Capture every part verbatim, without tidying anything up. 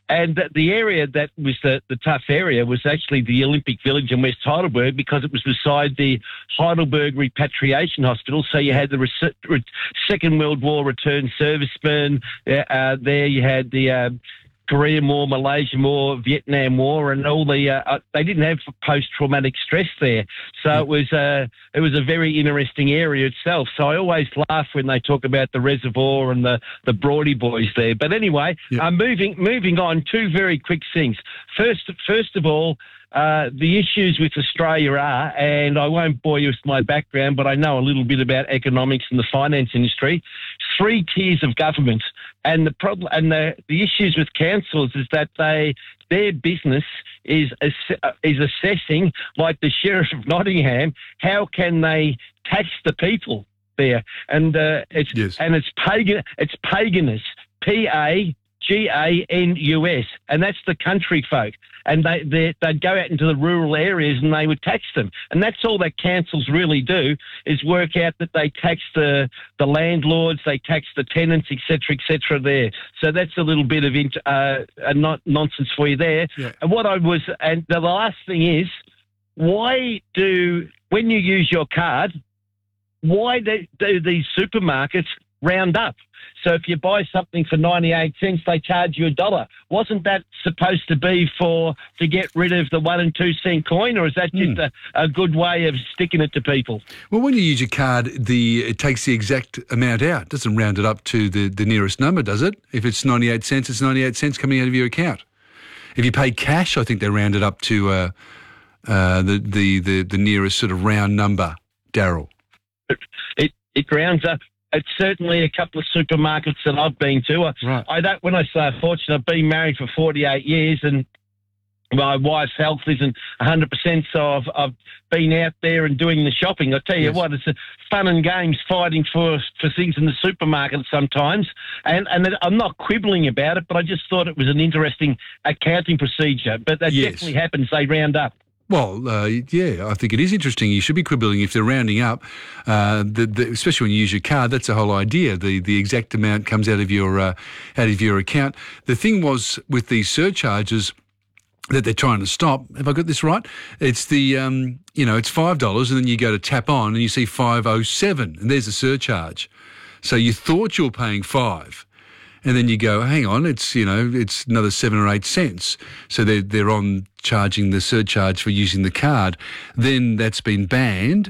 And the, the area that was the, the tough area was actually the Olympic Village in West Heidelberg, because it was beside the Heidelberg Repatriation Hospital. So you had the re- re- Second World War returned servicemen. Uh, there you had the... Uh, Korean War, Malaysian War, Vietnam War, and all the uh, they didn't have post-traumatic stress there, so yeah. it was uh, it was a very interesting area itself. So I always laugh when they talk about the reservoir and the the Broady boys there. But anyway, yeah. uh, moving moving on, two very quick things. First, first of all. Uh, the issues with Australia are, and I won't bore you with my background, but I know a little bit about economics and the finance industry, three tiers of government. And the problem, and the, the issues with councils is that they, their business is, is assessing, like the Sheriff of Nottingham, how can they tax the people there? And, uh, it's, yes. and it's pagan, it's paganus, P A G A N U S, and that's the country folk. And they, they, they'd go out into the rural areas and they would tax them. And that's all that councils really do, is work out that they tax the, the landlords, they tax the tenants, et cetera, et cetera there. So that's a little bit of uh, a not nonsense for you there. Yeah. And what I was, and the last thing is, why do, when you use your card, why do, do these supermarkets round up? So if you buy something for ninety-eight cents, they charge you a dollar. Wasn't that supposed to be for to get rid of the one and two cent coin, or is that just mm. a, a good way of sticking it to people? Well, when you use your card, the it takes the exact amount out. It doesn't round it up to the, the nearest number, does it? If it's ninety-eight cents, it's ninety-eight cents coming out of your account. If you pay cash, I think they round it up to uh, uh, the, the, the, the nearest sort of round number, Daryl. It, it, it rounds up. It's certainly a couple of supermarkets that I've been to. Right. I don't. When I say fortunate, I've been married for forty-eight years, and my wife's health isn't one hundred percent. So I've I've been out there and doing the shopping. I tell you yes. what, it's a fun and games fighting for for things in the supermarket sometimes. And and I'm not quibbling about it, but I just thought it was an interesting accounting procedure. But that yes. definitely happens. They round up. Well, uh, yeah, I think it is interesting. You should be quibbling if they're rounding up, uh, the, the, especially when you use your card. That's the whole idea. The the exact amount comes out of your uh, out of your account. The thing was with these surcharges that they're trying to stop. Have I got this right? It's the um, you know, it's five dollars, and then you go to tap on and you see five oh seven, and there's a surcharge. So you thought you were paying five. And then you go, hang on, it's, you know, it's another seven or eight cents. So they're, they're on charging the surcharge for using the card. Then that's been banned.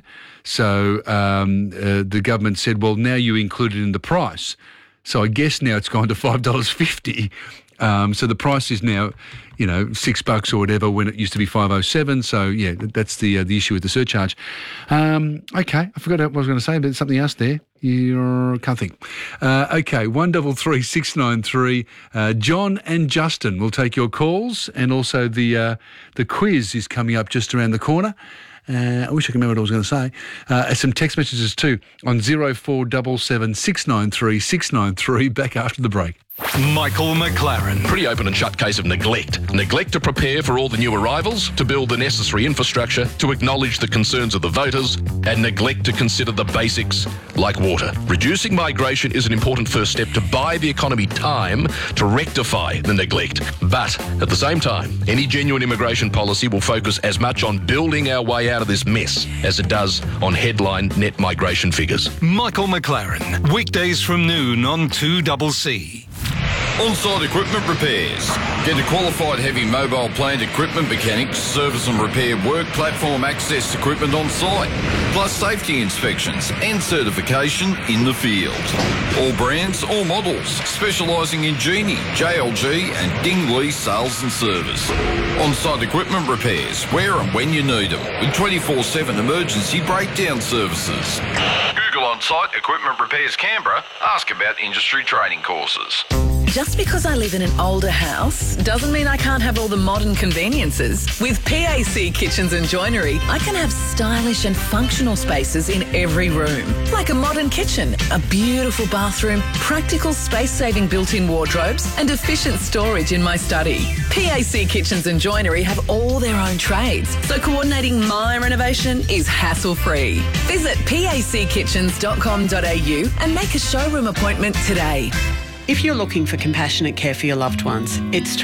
So um, uh, the government said, well, now you include it in the price. So I guess now it's gone to five dollars fifty. Um, so the price is now, you know, six bucks or whatever when it used to be five oh seven. So, yeah, that's the uh, the issue with the surcharge. Um, okay, I forgot what I was going to say, but there's something else there. You can't think. Uh, okay, one double three six nine three. Uh, John and Justin will take your calls, and also the uh, the quiz is coming up just around the corner. Uh, I wish I could remember what I was going to say. Uh, some text messages too on zero four seven seven six nine three six nine three. Back after the break. Michael McLaren. Pretty open and shut case of neglect. Neglect to prepare for all the new arrivals, to build the necessary infrastructure, to acknowledge the concerns of the voters, and neglect to consider the basics like water. Reducing migration is an important first step to buy the economy time to rectify the neglect. But at the same time, any genuine immigration policy will focus as much on building our way out of this mess as it does on headline net migration figures. Michael McLaren. Weekdays from noon on two C C. On-site equipment repairs. Get a qualified heavy mobile plant equipment mechanics, service and repair work platform access equipment on site, plus safety inspections and certification in the field. All brands, all models, specialising in Genie, J L G and Dingley sales and service. On-site equipment repairs, where and when you need them, with twenty-four seven emergency breakdown services. Google On-site Equipment Repairs Canberra, ask about industry training courses. Just because I live in an older house doesn't mean I can't have all the modern conveniences. With P A C Kitchens and Joinery, I can have stylish and functional spaces in every room. Like a modern kitchen, a beautiful bathroom, practical space-saving built-in wardrobes and efficient storage in my study. P A C Kitchens and Joinery have all their own trades, so coordinating my renovation is hassle-free. Visit p a c kitchens dot com dot a u and make a showroom appointment today. If you're looking for compassionate care for your loved ones, it's